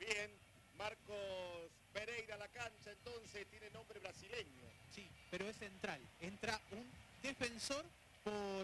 Bien, Marcos Pereira a la cancha, entonces tiene nombre brasileño. Sí, pero es central. Entra un defensor por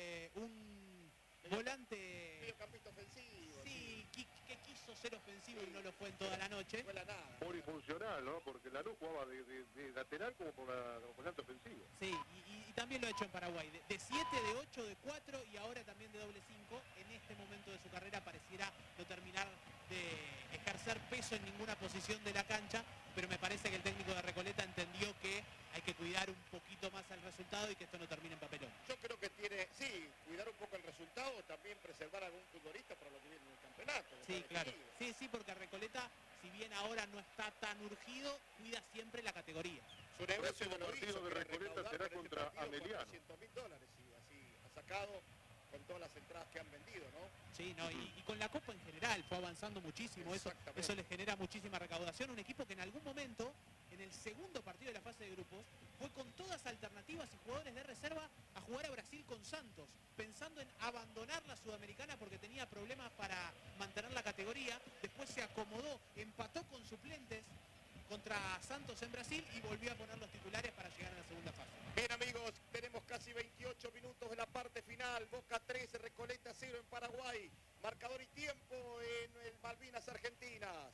un volante... Mediocampista ofensivo. Sí, que quiso ser ofensivo y no lo fue en toda la noche. Fue la nada. Polifuncional, ¿no? Porque Lanús jugaba de lateral como por volante ofensivo. Sí, y también lo ha hecho en Paraguay. De 7, de 8, de 4 y ahora también de doble 5. En este momento de su carrera pareciera no terminar de ejercer peso en ninguna posición de la cancha, pero me parece que el técnico de Recoleta entendió que hay que cuidar un poquito más el resultado y que esto no termine en papelón. Yo creo que tiene, sí, cuidar un poco el resultado, también preservar a algún futbolista para lo que viene en el campeonato. Sí, claro. Sí, porque Recoleta, si bien ahora no está tan urgido, cuida siempre la categoría. Su negocio próximo lo partido hizo, de Recoleta será contra Ameliano. $400.000 y así ha sacado con todas las entradas que han vendido, ¿no? Sí, no, y con la Copa en general fue avanzando muchísimo, eso le genera muchísima recaudación. Un equipo que en algún momento, en el segundo partido de la fase de grupos, fue con todas alternativas y jugadores de reserva a jugar a Brasil con Santos, pensando en abandonar la Sudamericana porque tenía problemas para mantener la categoría. Después se acomodó, empató con suplentes contra Santos en Brasil y volvió a poner los titulares para llegar a la segunda fase. Bien, amigos, tenemos casi 28 minutos de la parte final. Boca 13, Recoleta 0 en Paraguay. Marcador y tiempo en el Malvinas Argentinas.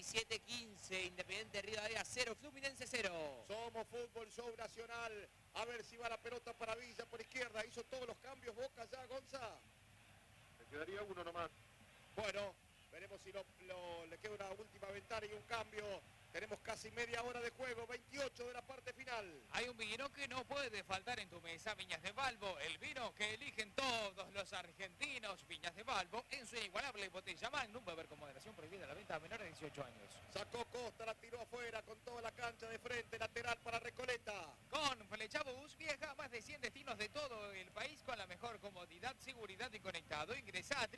27-15, Independiente Rivadavia 0, Fluminense 0. Somos Fútbol Show Nacional. A ver si va la pelota para Villa por izquierda. Hizo todos los cambios Boca ya, Gonza. Me quedaría uno nomás. Bueno, veremos si le queda una última ventana y un cambio. Tenemos casi media hora de juego, 28 de la parte final. Hay un vino que no puede faltar en tu mesa, Viñas de Balbo, el vino que eligen todos los argentinos. Viñas de Balbo, en su inigualable botella Magnum, beber con moderación, prohibida la venta a menores de 18 años. Sacó Costa, la tiró afuera con toda la cancha de frente, lateral para Recoleta. Con Flechabús viaja a más de 100 destinos de todo el país con la mejor comodidad, seguridad y conectado. Ingresa a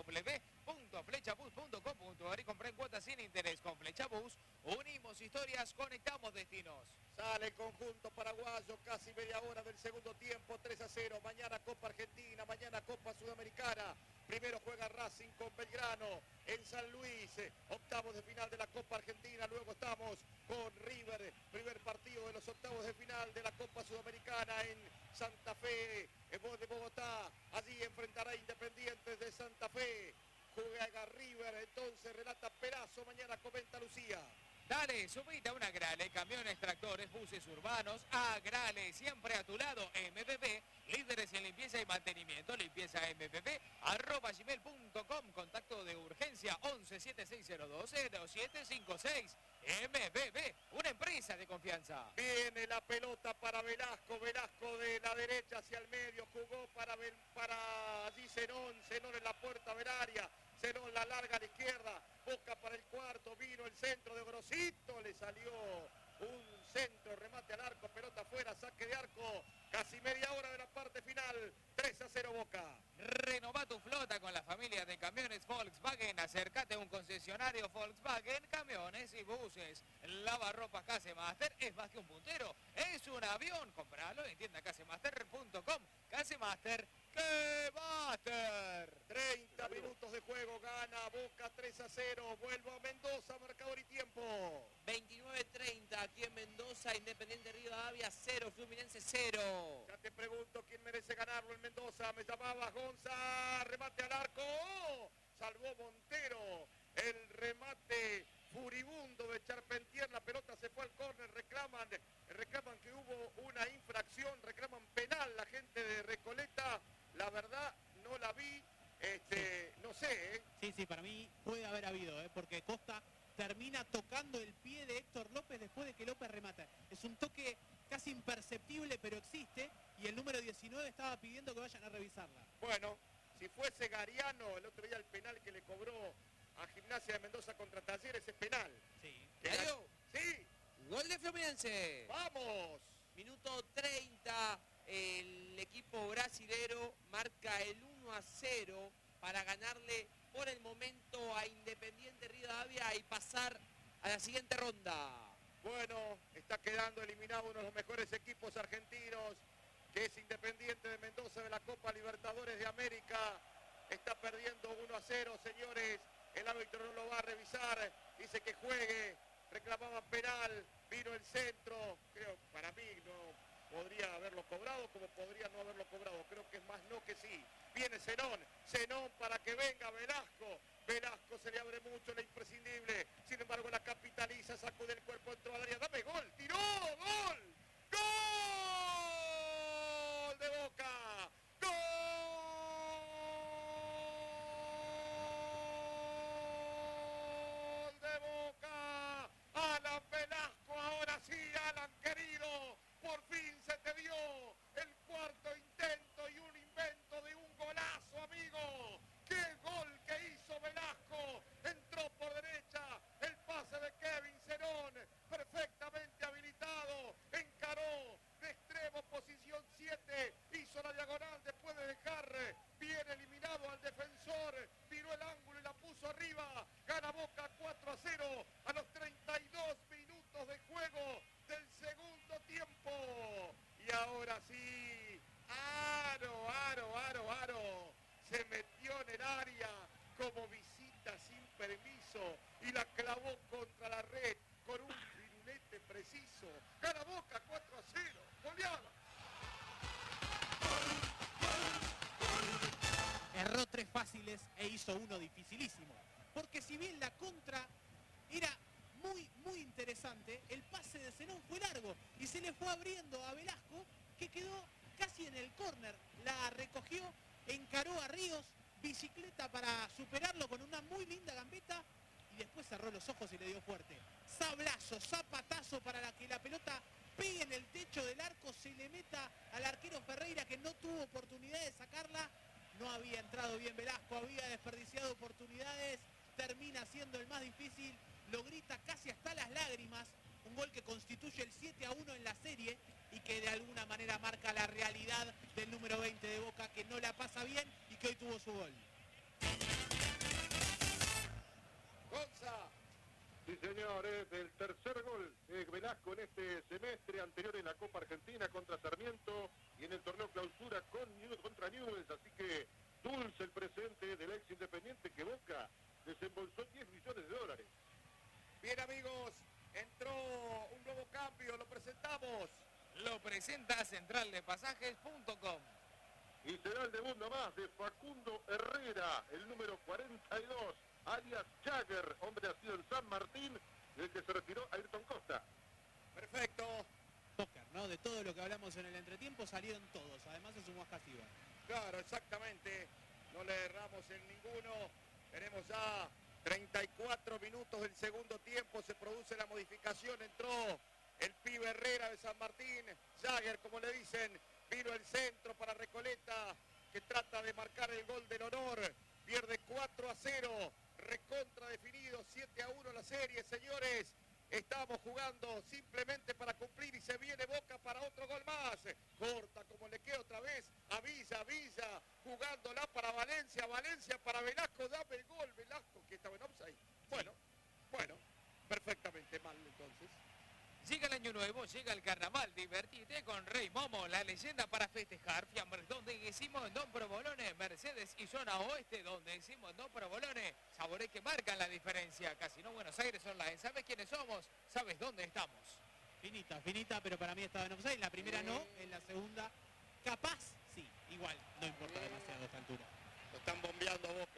www.flechabus.com.ar y compra en cuotas sin interés. Con Flechabús unimos historias, conectamos destinos. Sale el conjunto paraguayo, casi media hora del segundo tiempo, 3-0. Mañana Copa Argentina, mañana Copa Sudamericana. Primero juega Racing con Belgrano en San Luis, octavos de final de la Copa Argentina. Luego estamos con River, primer partido de los octavos de final de la Copa Sudamericana en Santa Fe, de Bogotá. Allí enfrentará a Independientes de Santa Fe. Juega River, entonces relata Perazo, mañana comenta Lucía. Dale, subite a una Grale, camiones, tractores, buses urbanos, a Grale, siempre a tu lado, MBB, líderes en limpieza y mantenimiento, limpieza mbb@gmail.com, contacto de urgencia 1176020756, MBB, una empresa de confianza. Viene la pelota para Velasco, Velasco de la derecha hacia el medio, jugó para allí Zenón en la puerta del área. Zenón la larga a la izquierda, Boca para el cuarto, vino el centro de Grosito, le salió un centro, remate al arco, pelota afuera, saque de arco, casi media hora de la parte final, 3-0 Boca. Renova tu flota con la familia de camiones Volkswagen, acércate a un concesionario Volkswagen, camiones y buses. Lavarropas Casemaster es más que un puntero, es un avión, compralo en tienda casemaster.com, Casemaster, ¡que Master! 30 minutos de juego, gana Boca 3-0, vuelvo a Mendoza, marcador y tiempo. 29-30 aquí en Mendoza, Independiente Rivadavia 0, Fluminense 0. Ya te pregunto quién merece ganarlo en Mendoza, me llamaba Gonza, remate al arco, ¡oh! Salvó Montero, el remate furibundo de Charpentier, la pelota se fue al córner, reclaman que hubo una infracción, reclaman penal la gente de Recoleta, la verdad no la vi, no sé. Sí, para mí puede haber habido, porque Costa termina tocando el pie de Héctor López después de que López remata. Es un toque casi imperceptible, pero existe, y el número 19 estaba pidiendo que vayan a revisarla. Bueno, si fuese Gariano, el otro día el penal que le cobró a Gimnasia de Mendoza contra Talleres es penal. Sí. Sí. Gol de Fluminense. ¡Vamos! Minuto 30, el equipo brasilero marca el 1-0 para ganarle por el momento a Independiente Rivadavia y pasar a la siguiente ronda. Bueno, está quedando eliminado uno de los mejores equipos argentinos, que es Independiente de Mendoza de la Copa Libertadores de América. Está perdiendo 1-0, señores. El árbitro no lo va a revisar. Dice que juegue. Reclamaban penal. Vino el centro. Creo, para mí no podría haberlo cobrado como podría no haberlo cobrado. Creo que es más no que sí. Viene Zenón. Zenón para que venga Velasco. Velasco se le abre mucho la imprescindible. Sin embargo la capitaliza. Sacude el cuerpo dentro del área. Dame gol. Tiró. Gol. ¡Gol de Boca! ¡Gol de Boca! Alan Velasco, ahora sí, Alan querido, por fin se te dio el cuarto intento y un invento de un golazo, amigo. ¡Qué gol que hizo Velasco! Entró por derecha, el pase de Kevin Zenón, perfectamente habilitado, encaró de extremo, posición 7, hizo la diagonal después de dejar bien eliminado al defensor, tiró el ángulo y la puso arriba. Gana Boca 4-0 a los 32 minutos de juego del segundo tiempo. Y ahora sí, Aro se metió en el área como visita sin permiso y la clavó contra la red con un firulete preciso. Gana Boca 4-0, goleada. Erró 3 fáciles e hizo uno dificilísimo. Porque si bien la contra era muy interesante, el pase de Zenón fue largo y se le fue abriendo a Velasco, que quedó casi en el córner. La recogió, encaró a Ríos, bicicleta para superarlo con una muy linda gambeta y después cerró los ojos y le dio fuerte. Sablazo, zapatazo para que la pelota pegue en el techo del arco, se le meta al arquero Ferreira, que no tuvo oportunidad de sacarla. No había entrado bien Velasco, había desperdiciado oportunidades, termina siendo el más difícil, lo grita casi hasta las lágrimas, un gol que constituye el 7-1 en la serie y que de alguna manera marca la realidad del número 20 de Boca, que no la pasa bien y que hoy tuvo su gol. Gonza. Sí, señor, es el tercer gol de Velasco en este semestre, anterior en la Copa Argentina contra Sarmiento y en el torneo clausura contra Newell's, así que dulce el presente del ex Independiente que Boca desembolsó 10 millones de dólares. Bien, amigos, entró un nuevo cambio, lo presentamos. Lo presenta centraldepasajes.com. Y será el debut nomás de Facundo Herrera, el número 42, alias Jagger, hombre nacido en San Martín, del que se retiró Ayrton Costa. Perfecto. Póker, ¿no? De todo lo que hablamos en el entretiempo salieron todos, además es un Huasca-Ciba. Claro, exactamente. No le erramos en ninguno. Tenemos ya 34 minutos del segundo tiempo. Se produce la modificación. Entró el pibe Herrera de San Martín. Jagger, como le dicen. Vino el centro para Recoleta, que trata de marcar el gol del honor. Pierde 4-0. Recontra definido. 7-1 la serie, señores. Estamos jugando simplemente para cumplir y se viene Boca para otro gol más. Corta como le queda otra vez a Villa, jugándola para Valencia para Velasco, dame el gol, Velasco, que estaba en offside. Bueno, perfectamente mal entonces. Llega el año nuevo, llega el carnaval, divertite con Rey Momo, la leyenda para festejar, fiambres donde decimos Don Provolone, Mercedes y zona oeste donde decimos Don Provolone, sabores que marcan la diferencia, Casino Buenos Aires Online, ¿sabes quiénes somos? ¿Sabes dónde estamos? Finita, pero para mí estaba en offside, en la primera no, en la segunda capaz sí, igual, no importa demasiado a esta altura. Lo están bombeando a Boca,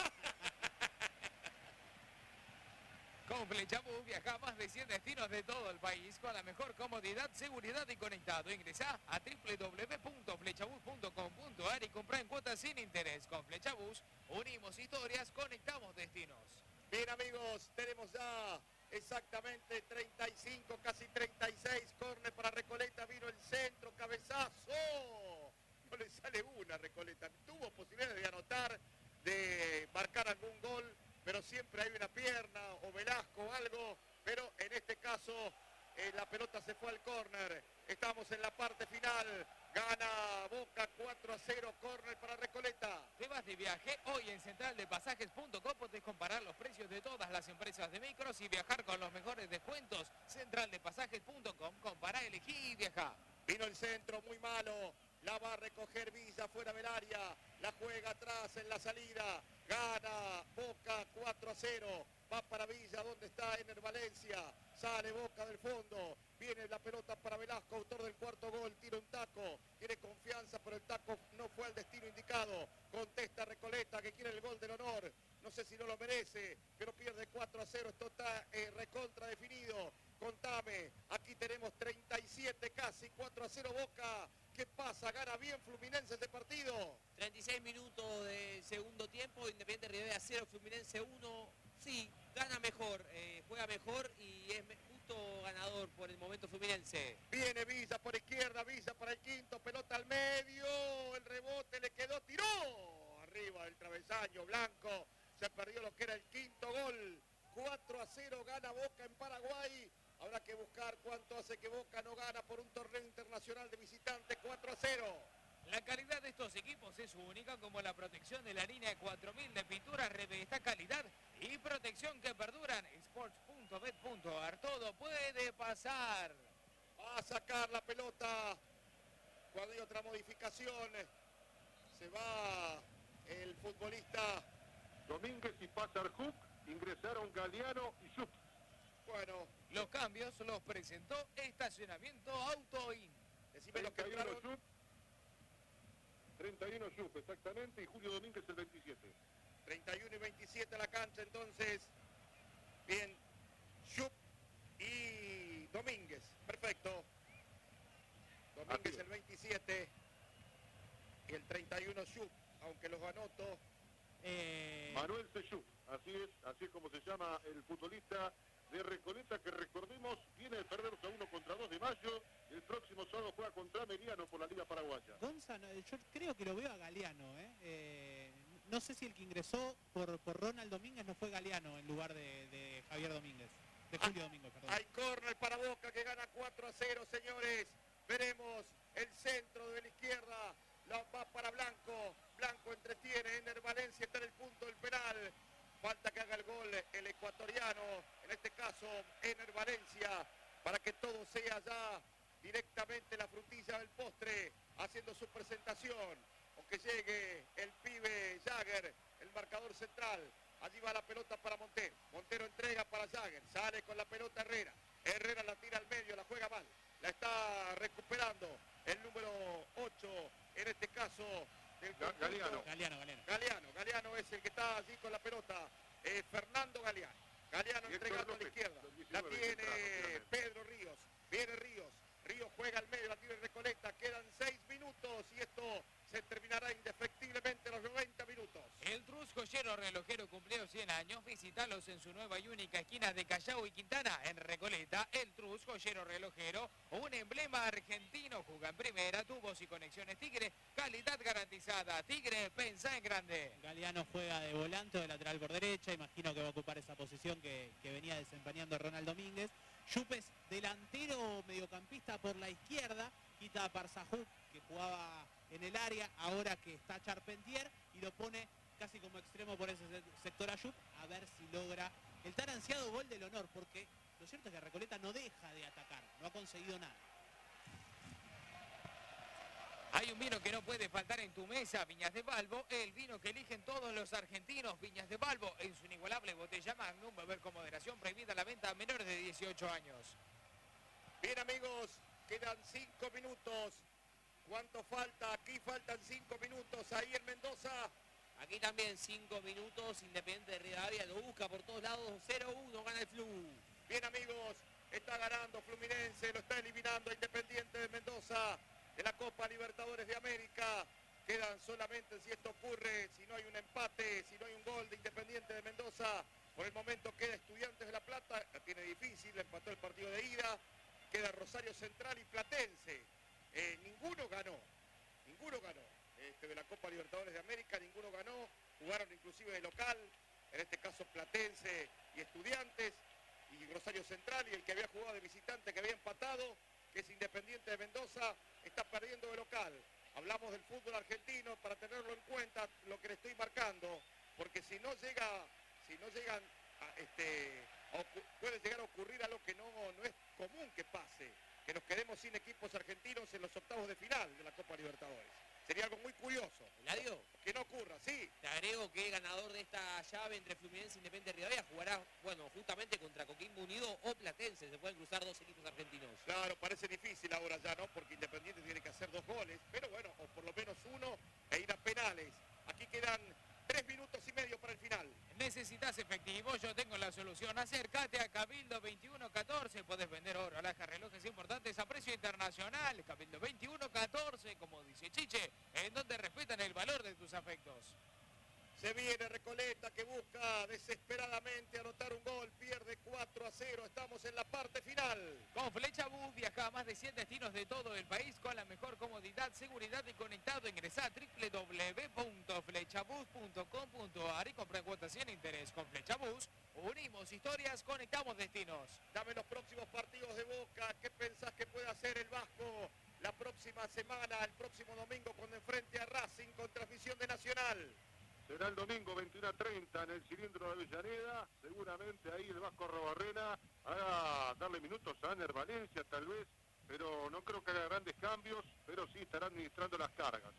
Con Flechabús viaja a más de 100 destinos de todo el país con la mejor comodidad, seguridad y conectado. Ingresá a www.flechabús.com.ar y comprá en cuotas sin interés. Con Flechabús unimos historias, conectamos destinos. Bien, amigos, tenemos ya exactamente 35, casi 36. Córner para Recoleta, vino el centro, cabezazo. No le sale una a Recoleta. Tuvo posibilidades de anotar, de marcar algún gol, pero siempre hay una pierna o Velasco o algo, pero en este caso la pelota se fue al córner. Estamos en la parte final, gana Boca 4-0, córner para Recoleta. ¿Te vas de viaje? Hoy en centraldepasajes.com podés comparar los precios de todas las empresas de micros y viajar con los mejores descuentos. Centraldepasajes.com, compará, elegí y viajá. Vino el centro, muy malo, La va a recoger Villa fuera del área. La juega atrás en la salida. Gana Boca 4-0. Va para Villa, donde está Ener Valencia. Sale Boca del fondo. Viene la pelota para Velasco, autor del cuarto gol. Tira un taco. Tiene confianza, pero el taco no fue al destino indicado. Contesta Recoleta, que quiere el gol del honor. No sé si no lo merece, pero pierde 4-0. Esto está recontra definido. Contame, aquí tenemos 37 casi, 4-0 Boca. ¿Qué pasa? ¿Gana bien Fluminense este partido? 36 minutos de segundo tiempo, Independiente Rivadavia 0, Fluminense 1. Sí, gana mejor, juega mejor y es justo ganador por el momento Fluminense. Viene Villa por izquierda, Villa para el quinto, pelota al medio, el rebote le quedó, tiró arriba del travesaño, Blanco. Se perdió lo que era el quinto gol. 4-0 gana Boca en Paraguay. Habrá que buscar cuánto hace que Boca no gana por un torneo internacional de visitante. 4-0. La calidad de estos equipos es única, como la protección de la línea de 4000 de pinturas revista calidad y protección que perduran. Sports.bet.ar, todo puede pasar. Va a sacar la pelota cuando hay otra modificación. Se va el futbolista Domínguez y Pazarjuk, ingresaron Galeano y Schupp. Bueno, los cambios los presentó Estacionamiento Autoin. Decime lo que 31 entraron. Schupp, 31 Schupp, exactamente, y Julio Domínguez el 27. 31 y 27 la cancha, entonces. Bien, Schupp y Domínguez. Perfecto. Domínguez el 27 y el 31 Schupp, aunque los anoto. Manuel Schupp, así es como se llama el futbolista de Recoleta, que recordemos viene de perder 1 contra 2 de mayo. El próximo sábado juega contra Meriano por la Liga Paraguaya. Gonzalo, yo creo que lo veo a Galeano. No sé si el que ingresó por Ronald Domínguez no fue Galeano en lugar de Javier Domínguez. De Julio Domínguez, perdón. Hay córner para Boca que gana 4-0, señores. Veremos el centro de la izquierda. La va para Blanco. Blanco entretiene. Ener Valencia está en el punto del penal. Falta que haga el gol el ecuatoriano. En este caso, Ener Valencia. Para que todo sea ya directamente la frutilla del postre. Haciendo su presentación. O que llegue el pibe Jagger, el marcador central. Allí va la pelota para Montero. Montero entrega para Jagger. Sale con la pelota Herrera. Herrera la tira al medio, la juega mal. La está recuperando el número 8, en este caso del Galeano. Galeano es el que está allí con la pelota. Fernando Galeano. Galeano entregando a la izquierda. La tiene Pedro Ríos. Viene Ríos. Ríos juega al medio, la tiene Recoleta. Quedan 6 minutos y esto se terminará indefectiblemente los 90 minutos. El Trus Joyero Relojero cumplió 100 años. Visítalos en su nueva y única esquina de Callao y Quintana, en Recoleta. El Trus Joyero Relojero, un emblema argentino. Juega en primera, tubos y conexiones Tigre. Calidad garantizada. Tigre, pensa en grande. Galeano juega de volante o de lateral por derecha. Imagino que va a ocupar esa posición que venía desempeñando Ronald Domínguez. Yupes, delantero mediocampista por la izquierda. Quita a Parzajuk, que jugaba en el área, ahora que está Charpentier, y lo pone casi como extremo por ese sector a Yup, a ver si logra el tan ansiado gol del honor, porque lo cierto es que Recoleta no deja de atacar, no ha conseguido nada. Hay un vino que no puede faltar en tu mesa, Viñas de Balbo, el vino que eligen todos los argentinos. Viñas de Balbo, en su inigualable botella Magnum, beber con moderación, prohibida la venta a menores de 18 años. Bien, amigos, quedan 5 minutos. ¿Cuánto falta? Aquí faltan 5 minutos. Ahí en Mendoza. Aquí también 5 minutos. Independiente de Rivadavia lo busca por todos lados. 0-1 gana el Flu. Bien, amigos, está ganando Fluminense. Lo está eliminando Independiente de Mendoza de la Copa Libertadores de América. Quedan solamente, si esto ocurre, si no hay un empate, si no hay un gol de Independiente de Mendoza. Por el momento queda Estudiantes de La Plata. La tiene difícil, empató el partido de ida. Queda Rosario Central y Platense. Ninguno ganó de la Copa Libertadores de América, ninguno ganó, jugaron inclusive de local, en este caso Platense y Estudiantes, y Rosario Central, y el que había jugado de visitante, que había empatado, que es Independiente de Mendoza, está perdiendo de local. Hablamos del fútbol argentino para tenerlo en cuenta, lo que le estoy marcando, porque si no llegan puede llegar a ocurrir algo que no es común que pase, que nos quedemos sin equipos argentinos en los octavos de final de la Copa Libertadores. Sería algo muy curioso. Eladio, Que no ocurra, sí. te agrego que el ganador de esta llave entre Fluminense e Independiente Rivadavia jugará, bueno, justamente contra Coquimbo Unido o Platense. Se pueden cruzar dos equipos argentinos. Claro, parece difícil ahora ya, ¿no? Porque Independiente tiene que hacer 2 goles, pero bueno, o por lo menos uno, e ir a penales. Aquí quedan 3 minutos y medio para el final. Necesitas efectivo, yo tengo la solución. Acércate a Cabildo 2114. Podés vender oro, alhajas, relojes importantes a precio internacional. Cabildo 2114, como dice Chiche, en donde respetan el valor de tus afectos. Se viene Recoleta, que busca desesperadamente anotar un gol, pierde 4-0, estamos en la parte final. Con Flecha Bus viaja a más de 100 destinos de todo el país con la mejor comodidad, seguridad y conectado. Ingresá a www.flechabus.com.ar y compra cuotas sin interés. Con Flecha Bus unimos historias, conectamos destinos. Dame los próximos partidos de Boca, ¿qué pensás que puede hacer el Vasco la próxima semana, el próximo domingo, cuando enfrente a Racing con transmisión de Nacional? Será el domingo 21:30 en el cilindro de Avellaneda. Seguramente ahí el Vasco Arrobarrena hará darle minutos a Aner Valencia tal vez, pero no creo que haga grandes cambios, pero sí estará administrando las cargas.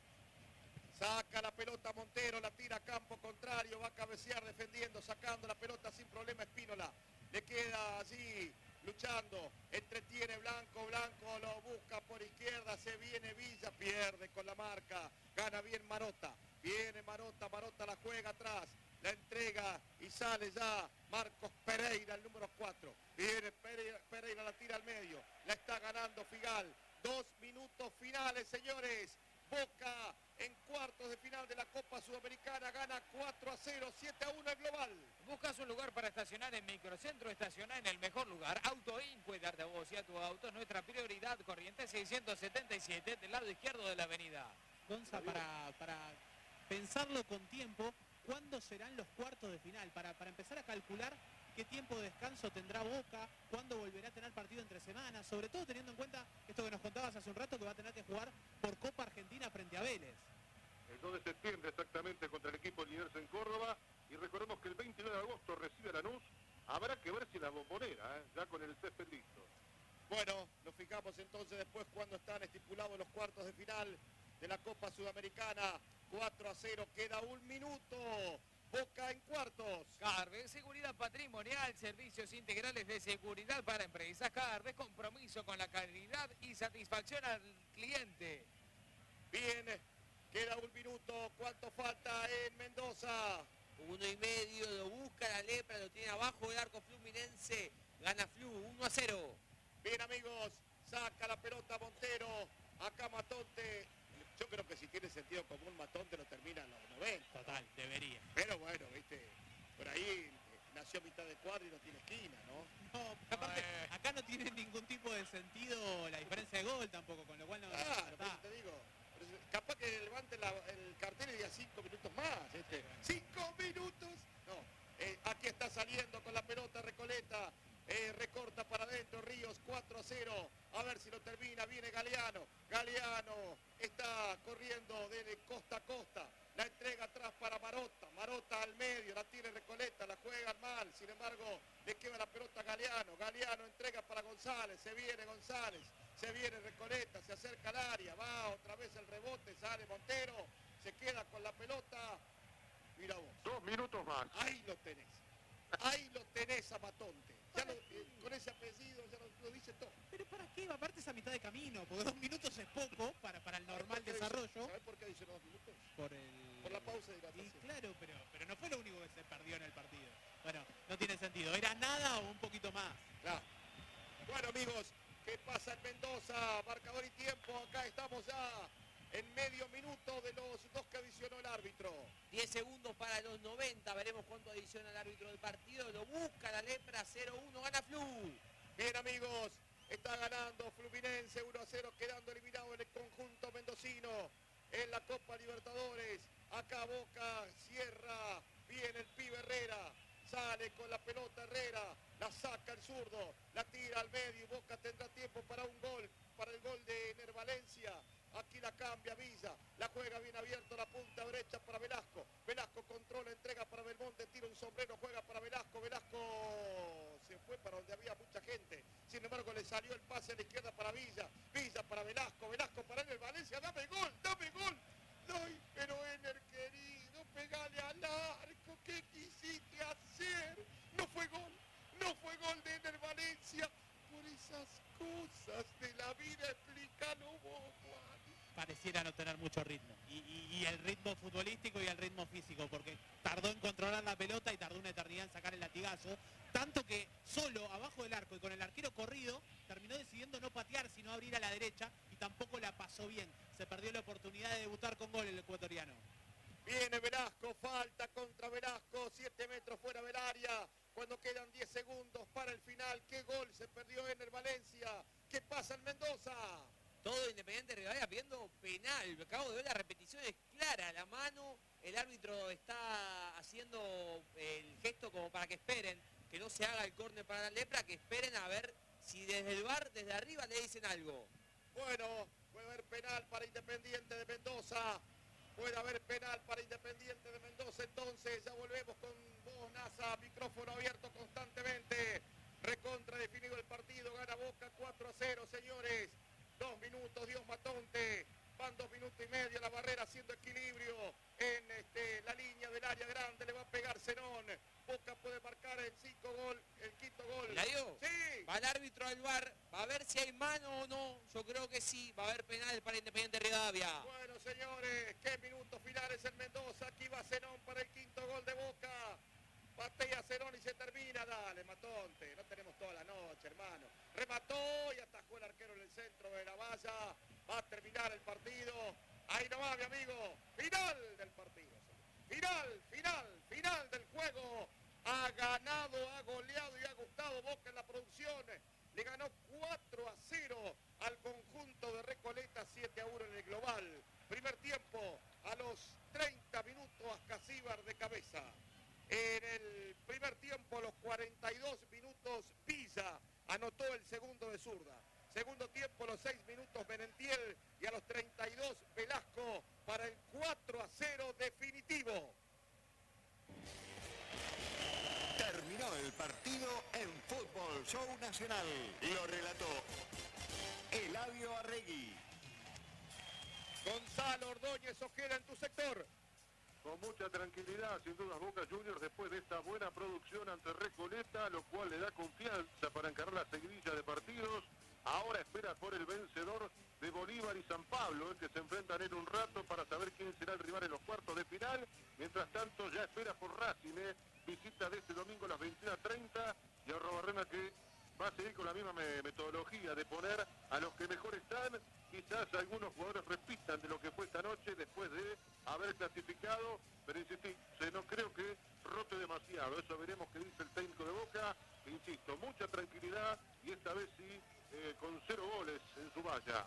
Saca la pelota Montero, la tira a campo contrario, va a cabecear defendiendo, sacando la pelota sin problema Espínola. Le queda allí luchando, entretiene Blanco, Blanco lo busca por izquierda, se viene Villa, pierde con la marca, gana bien Marota. Viene Marota, Marota la juega atrás, la entrega y sale ya Marcos Pereira, el número 4. Viene Pereira, la tira al medio, la está ganando Figal. 2 minutos finales, señores. Boca en cuartos de final de la Copa Sudamericana, gana 4-0, 7-1 el global. Buscas un lugar para estacionar en Microcentro, estaciona en el mejor lugar. Autoin, cuidar de vos y a tu auto, nuestra prioridad. Corrientes 677, del lado izquierdo de la avenida. Gonza, para pensarlo con tiempo, ¿cuándo serán los cuartos de final? Para empezar a calcular qué tiempo de descanso tendrá Boca, cuándo volverá a tener partido entre semanas, sobre todo teniendo en cuenta esto que nos contabas hace un rato, que va a tener que jugar por Copa Argentina frente a Vélez. El 2 de septiembre exactamente contra el equipo Liniers en Córdoba, y recordemos que el 29 de agosto recibe a Lanús. Habrá que ver si la Bombonera, ya con el césped listo. Bueno, nos fijamos entonces después cuando están estipulados los cuartos de final de la Copa Sudamericana. 4-0, queda 1 minuto. Boca en cuartos. Carve, seguridad patrimonial, servicios integrales de seguridad para empresas. Carve, compromiso con la calidad y satisfacción al cliente. Bien, queda 1 minuto. ¿Cuánto falta en Mendoza? 1,5, lo busca la Lepra, lo tiene abajo el arco Fluminense. Gana Flu, 1-0. Bien, amigos, saca la pelota Montero. Acá Matonte. Yo creo que si tiene sentido común, Matonte lo termina en los 90. Total, debería. Pero bueno, viste, por ahí nació a mitad de cuadra y no tiene esquina, ¿no? No, aparte, acá no tiene ningún tipo de sentido la diferencia de gol tampoco, con lo cual no... Claro, por eso te digo. Capaz que levante el cartel y diga 5 minutos más. 5 minutos. No, aquí está saliendo con la pelota Recoleta. Recorta para adentro Ríos, 4-0. A ver si lo termina. Viene Galeano. Galeano está corriendo de costa a costa. La entrega atrás para Marota. Marota al medio. La tiene Recoleta. La juegan mal. Sin embargo, le queda la pelota a Galeano. Galeano entrega para González. Se viene González. Se viene Recoleta. Se acerca al área. Va otra vez el rebote. Sale Montero. Se queda con la pelota. Mira vos. 2 minutos más. Ahí lo tenés. Ahí lo tenés a Matonte. Ya con ese apellido ya lo dice todo. Pero ¿para qué? Aparte es a mitad de camino, porque 2 minutos es poco para el normal desarrollo. ¿Sabés por qué dice 2 minutos? Por la pausa de hidratación. Y claro, pero no fue lo único que se perdió en el partido. Bueno, no tiene sentido. ¿Era nada o un poquito más? Claro. Bueno, amigos, ¿qué pasa en Mendoza? Marcador y tiempo. Acá estamos ya en medio minuto de los 2 que adicionó el árbitro. 10 segundos para los 90. Veremos cuánto adiciona el árbitro del partido. Lo busca la Lepra, 0-1. Gana Flu. Bien, amigos. Está ganando Fluminense 1-0, quedando eliminado en el conjunto mendocino en la Copa Libertadores. Acá Boca cierra bien el pibe Herrera. Sale con la pelota Herrera, la saca el zurdo, la tira al medio y Boca tendrá tiempo para un gol, para el gol de Ener Valencia. Aquí la cambia Villa, la juega bien abierto, la punta derecha para Velasco. Velasco controla, entrega para Belmonte, tira un sombrero, juega para Velasco. Velasco se fue para donde había mucha gente. Sin embargo, le salió el pase a la izquierda para Villa. Villa para Velasco, Velasco para Ener Valencia. Dame gol, dame gol. mucho ritmo. Y el ritmo futbolístico y el ritmo físico, porque tardó en controlar la pelota y tardó una eternidad en sacar el latigazo. Tanto que solo abajo del arco y con el arquero corrido, terminó decidiendo no patear, sino abrir a la derecha y tampoco la pasó bien. Se perdió la oportunidad de debutar con gol el ecuatoriano. Viene Velasco, falta contra Velasco, 7 metros fuera del área. Cuando quedan 10 segundos para el final, ¿qué gol se perdió en el Valencia? ¿Qué pasa en Mendoza? Todo Independiente Rivadavia viendo penal. Acabo de ver la repetición, es clara la mano. El árbitro está haciendo el gesto como para que esperen, que no se haga el córner para la Lepra, que esperen a ver si desde el VAR, desde arriba, le dicen algo. Bueno, puede haber penal para Independiente de Mendoza. Puede haber penal para Independiente de Mendoza. Entonces ya volvemos con vos, NASA, micrófono abierto constantemente. Recontra definido el partido, gana Boca 4-0, señores. 2 minutos, Dios Matonte. Van 2 minutos y medio, la barrera haciendo equilibrio en la línea del área grande. Le va a pegar Zenón. Boca puede marcar el quinto gol. ¿La dio? Sí. Va el árbitro al VAR, va a ver si hay mano o no. Yo creo que sí, va a haber penal para Independiente Rivadavia. Bueno, señores, qué minutos finales en Mendoza. Aquí va Zenón para el quinto gol de Boca. Patea Zenón y se termina. Dale, Matonte, no tenemos toda la noche, hermano. Remató y atajó el arquero en el centro de la valla. Va a terminar el partido. Ahí nomás, mi amigo. Final del partido. Final del juego. Ha ganado, ha goleado y ha gustado Boca en la producción. Le ganó 4-0 al conjunto de Recoleta, 7-1 en el global. Primer tiempo, a los 30 minutos, Ascasíbar de cabeza. En el primer tiempo, a los 42 minutos, Villa anotó el segundo de zurda. Segundo tiempo, a los 6 minutos, Benentiel. Y a los 32, Velasco para el 4-0 definitivo. Terminó el partido en Fútbol Show Nacional. Lo relató Eladio Arregui. Gonzalo Ordóñez Ojeda en tu sector. Con mucha tranquilidad, sin duda, Boca Juniors después de esta buena producción ante Recoleta, lo cual le da confianza para encarar la seguidilla de partidos. Ahora espera por el vencedor de Bolívar y San Pablo, que se enfrentan en un rato para saber quién será el rival en los cuartos de final. Mientras tanto, ya espera por Racing, visita de este domingo a las 21:30, y a Robarrena, que va a seguir con la misma metodología de poner a los que mejor están. Quizás algunos jugadores repitan de lo que fue esta noche después de haber clasificado, pero insistí, no creo que rote demasiado. Eso veremos qué dice el técnico de Boca. Insisto, mucha tranquilidad y esta vez sí con 0 goles en su valla.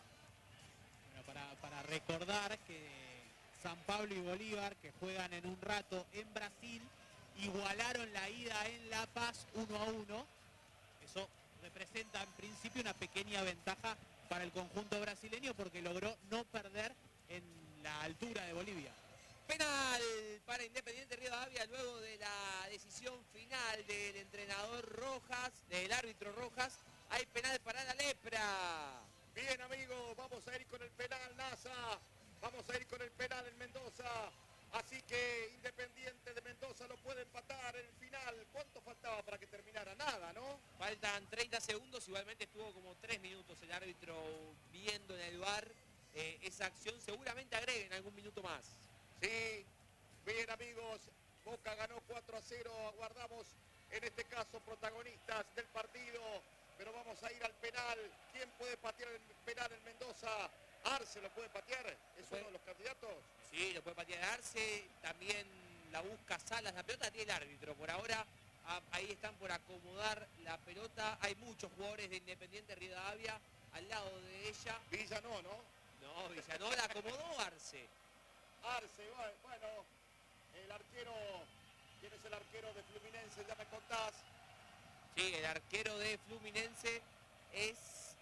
Bueno, para recordar que San Pablo y Bolívar, que juegan en un rato en Brasil, igualaron la ida en La Paz 1-1. Eso representa en principio una pequeña ventaja para el conjunto brasileño porque logró no perder en la altura de Bolivia. Penal para Independiente Rivadavia luego de la decisión final del entrenador Rojas, del árbitro Rojas. Hay penal para la Lepra. Bien, amigos, vamos a ir con el penal, NASA. Vamos a ir con el penal en Mendoza. Así que Independiente de Mendoza lo puede empatar en el final. ¿Cuánto faltaba para que terminara? Nada, ¿no? Faltan 30 segundos, igualmente estuvo como 3 minutos el árbitro viendo en el VAR esa acción. Seguramente agreguen algún minuto más. Sí, bien, amigos. Boca ganó 4-0. Aguardamos, en este caso, protagonistas del partido. Pero vamos a ir al penal. ¿Quién puede patear el penal en Mendoza? Arce lo puede patear. ¿Es uno de los candidatos? Sí, lo puede patear Arce. También la busca Salas. La pelota tiene el árbitro. Por ahora, ahí están por acomodar la pelota. Hay muchos jugadores de Independiente Rivadavia al lado de ella. Villa no, ¿no? No, Villa no, la acomodó Arce. Arce, bueno, el arquero, ¿quién es el arquero de Fluminense? Ya me contás. Sí, el arquero de Fluminense es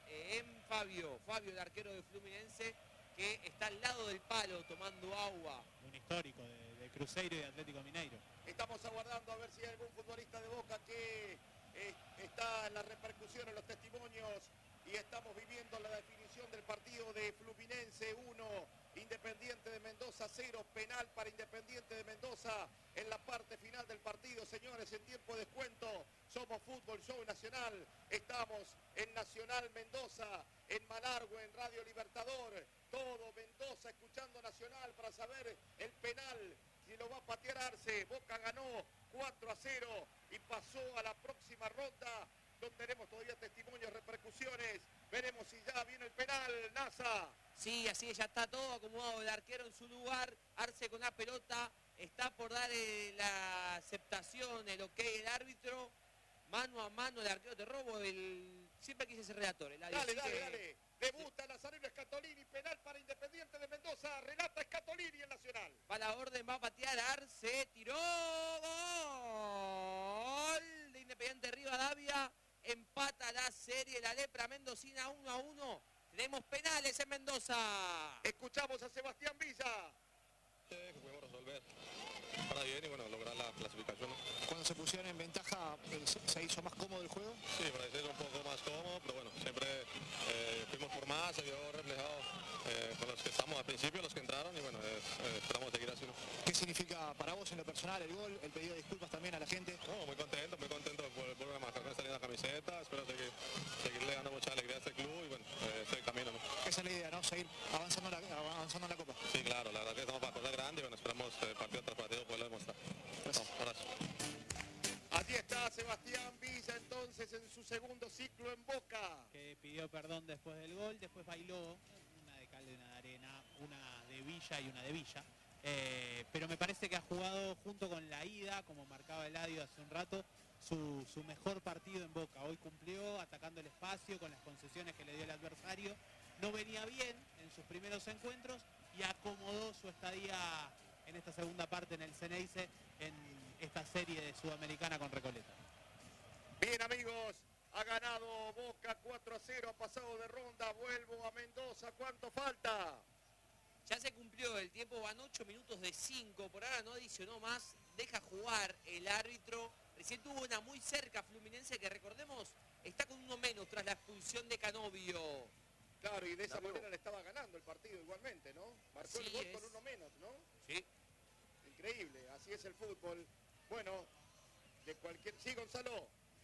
Fabio, el arquero de Fluminense, que está al lado del palo tomando agua. Un histórico de Cruzeiro y de Atlético Mineiro. Estamos aguardando a ver si hay algún futbolista de Boca que está en la repercusión, en los testimonios, y estamos viviendo la definición del partido de Fluminense 1, Independiente de Mendoza 0, penal para Independiente de Mendoza en la parte final del partido, señores, en tiempo de descuento. Somos fútbol. Fútbol Show Nacional. Estamos en Nacional Mendoza, en Malargüe, en Radio Libertador. Todo Mendoza escuchando Nacional para saber el penal. Si lo va a patear Arce. Boca ganó 4-0 y pasó a la próxima ronda. No tenemos todavía testimonios, repercusiones. Veremos si ya viene el penal, NASA. Sí, así es, ya está todo acomodado. El arquero en su lugar. Arce con la pelota. Está por dar la aceptación, el ok del árbitro. Mano a mano el arquero de robo. Siempre quise ser relator. Dale. Debuta Nazareno Scatolini, penal para Independiente de Mendoza. Relata Scatolini en Nacional. Va la orden, va a patear Arce. Tiró. Gol de Independiente Rivadavia. Empata la serie. La lepra mendocina 1-1. Tenemos penales en Mendoza. Escuchamos a Sebastián Villa. Que podemos resolver para bien y bueno, lograr la clasificación. Cuando se pusieron en ventaja, ¿se hizo más cómodo el juego? Sí, parecía un poco más cómodo, pero bueno, siempre fuimos por más, se vio reflejado con los que estamos al principio, los que entraron y bueno, esperamos seguir así, ¿no? ¿Qué significa para vos en lo personal el gol, el pedido de disculpas también a la gente? No, muy contento por volver a marcar esta linda camiseta, espero seguirle dando mucha alegría a este club y bueno, este es el camino, ¿no? Esa es la idea, ¿no? Seguir avanzando en la Copa. Sí, claro, la verdad que estamos para cosas grandes y bueno, esperamos partido tras partido poderlo demostrar. Gracias. Allí está Sebastián Villa entonces en su segundo ciclo en Boca. Que pidió perdón después del gol, después bailó una de cal y una de arena, una de Villa y una de Villa. Pero me parece que ha jugado junto con la ida, como marcaba Eladio hace un rato, su mejor partido en Boca. Hoy cumplió atacando el espacio con las concesiones que le dio el adversario. No venía bien en sus primeros encuentros y acomodó su estadía en esta segunda parte en el Ceneice, en esta serie de Sudamericana con Recoleta. Bien amigos, ha ganado Boca 4-0, ha pasado de ronda, vuelvo a Mendoza, ¿cuánto falta? Ya se cumplió el tiempo, van 8 minutos de 5, por ahora no adicionó más, deja jugar el árbitro. Recién tuvo una muy cerca Fluminense que recordemos está con uno menos tras la expulsión de Canovio. Claro, y de esa manera le estaba ganando el partido igualmente, ¿no? Marcó el gol con uno menos, ¿no? Sí. Increíble, así es el fútbol. Bueno, de cualquier... Sí, Gonzalo.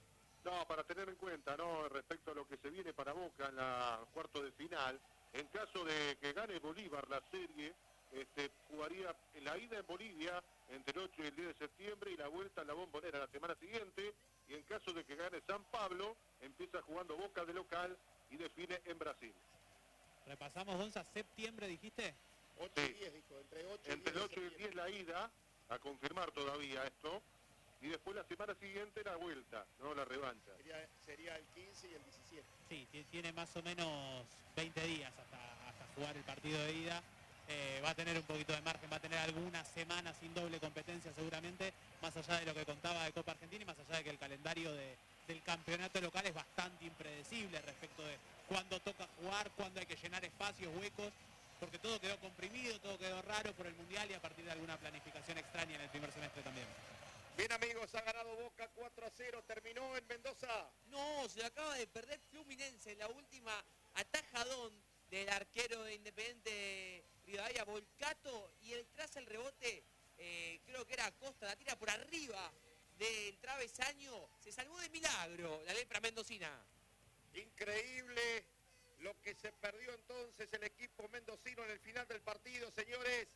No, para tener en cuenta, ¿no? Respecto a lo que se viene para Boca en la cuarto de final, en caso de que gane Bolívar la serie, jugaría la ida en Bolivia entre el 8 y el 10 de septiembre y la vuelta en la Bombonera la semana siguiente, y en caso de que gane San Pablo, empieza jugando Boca de local y define en Brasil. Repasamos, Gonza, septiembre, dijiste. 8 y 10, dijo, entre 8 y 10. Entre el 8 y el 10 la ida, a confirmar todavía esto, y después la semana siguiente la vuelta, ¿no? La revancha. Sería el 15 y el 17. Sí, tiene más o menos 20 días hasta jugar el partido de ida. Va a tener un poquito de margen, va a tener algunas semanas sin doble competencia seguramente, más allá de lo que contaba de Copa Argentina y más allá de que el calendario del campeonato local es bastante impredecible respecto de cuándo toca jugar, cuándo hay que llenar espacios, huecos, porque todo quedó comprimido, todo quedó raro por el Mundial y a partir de alguna planificación extraña en el primer semestre también. Bien amigos, ha ganado Boca 4-0, terminó en Mendoza. No, se acaba de perder Fluminense, la última atajadón del arquero de Independiente Rivadavia, Volcato, y tras el rebote, creo que era Acosta, la tira por arriba del travesaño, se salvó de milagro la lepra mendocina. Increíble lo que se perdió entonces el equipo mendocino en el final del partido, señores.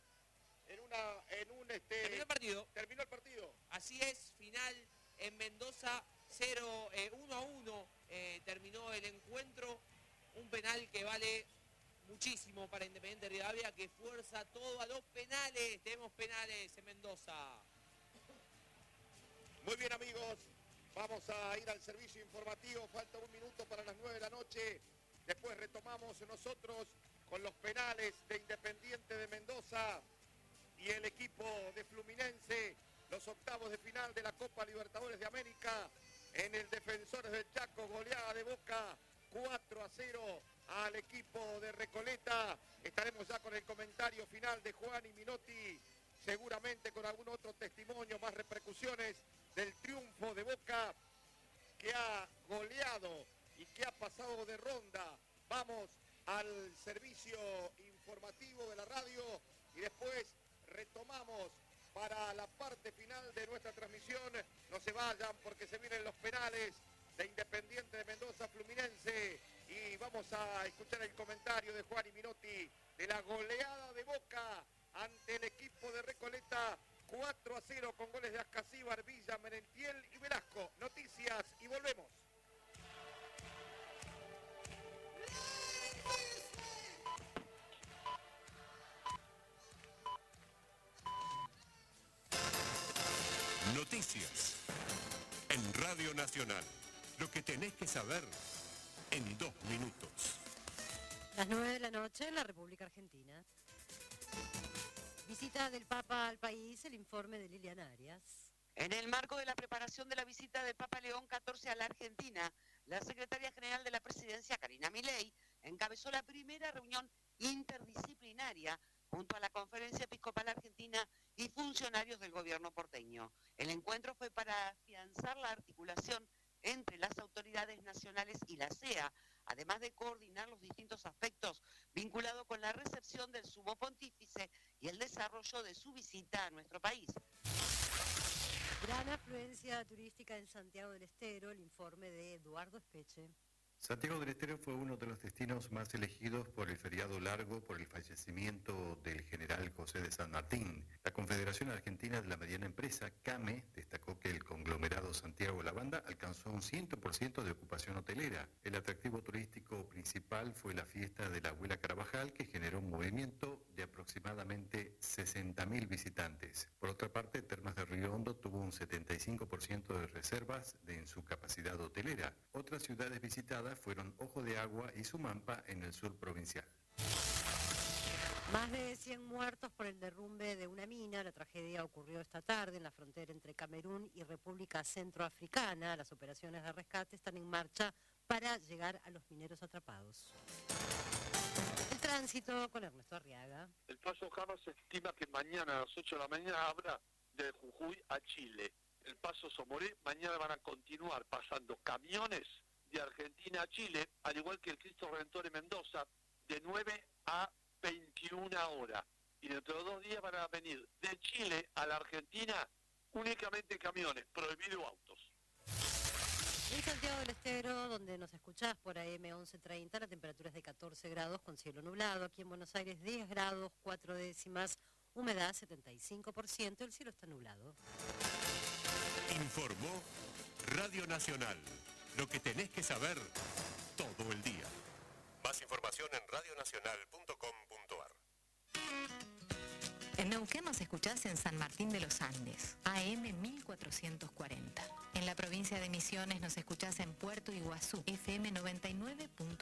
Terminó el partido. Terminó el partido. Así es, final en Mendoza, 1-1, terminó el encuentro, un penal que vale muchísimo para Independiente Rivadavia, que fuerza todo a los penales. Tenemos penales en Mendoza. Muy bien amigos, vamos a ir al servicio informativo, falta 1 minuto para las 9 de la noche. Después retomamos nosotros con los penales de Independiente de Mendoza y el equipo de Fluminense, los octavos de final de la Copa Libertadores de América, en el Defensores del Chaco, goleada de Boca 4-0 al equipo de Recoleta. Estaremos ya con el comentario final de Juan y Minotti, seguramente con algún otro testimonio, más repercusiones del triunfo de Boca, que ha goleado y que ha pasado de ronda. Vamos al servicio informativo de la radio y después retomamos para la parte final de nuestra transmisión. No se vayan porque se vienen los penales de Independiente de Mendoza, Fluminense. Y vamos a escuchar el comentario de Juan y Minotti de la goleada de Boca ante el equipo de Recoleta. 4-0 con goles de Ascasíbar, Villa, Merentiel y Velasco. Noticias y volvemos. Noticias en Radio Nacional. Lo que tenés que saber en 2 minutos. Las 9 de la noche en la República Argentina. Visita del Papa al país, el informe de Liliana Arias. En el marco de la preparación de la visita del Papa León XIV a la Argentina, la secretaria general de la presidencia, Karina Milei, encabezó la primera reunión interdisciplinaria junto a la Conferencia Episcopal Argentina y funcionarios del gobierno porteño. El encuentro fue para afianzar la articulación entre las autoridades nacionales y la CEA, además de coordinar los distintos aspectos vinculados con la recepción del sumo pontífice y el desarrollo de su visita a nuestro país. Gran afluencia turística en Santiago del Estero, el informe de Eduardo Espeche. Santiago del Estero fue uno de los destinos más elegidos por el feriado largo por el fallecimiento del general José de San Martín. La Confederación Argentina de la Mediana Empresa, CAME, destacó que el conglomerado Santiago La Banda alcanzó un 100% de ocupación hotelera. El atractivo turístico principal fue la fiesta de la Abuela Carabajal, que generó un movimiento de aproximadamente 60.000 visitantes. Por otra parte, Termas de Río Hondo tuvo un 75% de reservas en su capacidad hotelera. Otras ciudades visitadas fueron Ojo de Agua y Sumampa en el sur provincial. Más de 100 muertos por el derrumbe de una mina. La tragedia ocurrió esta tarde en la frontera entre Camerún y República Centroafricana. Las operaciones de rescate están en marcha para llegar a los mineros atrapados. El tránsito con Ernesto Arriaga. El paso Jama se estima que mañana a las 8 de la mañana abra de Jujuy a Chile. El paso Somoré mañana van a continuar pasando camiones de Argentina a Chile, al igual que el Cristo Redentor en Mendoza, de 9 a 21 horas. Y dentro de 2 días van a venir de Chile a la Argentina únicamente camiones, prohibido autos. En Santiago del Estero, donde nos escuchás por AM 1130, la temperatura es de 14 grados con cielo nublado. Aquí en Buenos Aires 10 grados, 4 décimas, humedad 75%, el cielo está nublado. Informó Radio Nacional. Lo que tenés que saber todo el día. Más información en radionacional.com.ar. En Neuquén nos escuchás en San Martín de los Andes, AM 1440. En la provincia de Misiones nos escuchás en Puerto Iguazú, FM 99.1.